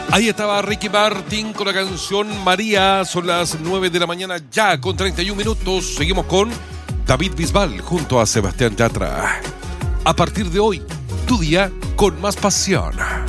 Ahí estaba Ricky Martin con la canción María. Son las 9 de la mañana ya con 31 minutos. Seguimos con David Bisbal junto a Sebastián Yatra. A partir de hoy, tu día con más pasión.